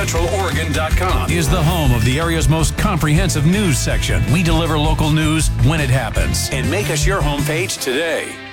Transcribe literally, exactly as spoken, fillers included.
central oregon dot com is the home of the area's most comprehensive news section. We deliver local news when it happens. And make us your homepage today.